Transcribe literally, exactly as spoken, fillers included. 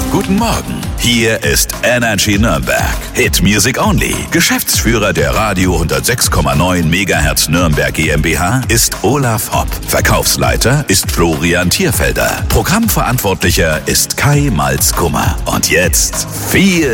Guten Morgen. Hier ist Energy Nürnberg. Hit Music Only. Geschäftsführer der Radio hundertsechs Komma neun Megahertz Nürnberg GmbH ist Olaf Hopp. Verkaufsleiter ist Florian Thierfelder. Programmverantwortlicher ist Kai Malzkummer. Und jetzt viel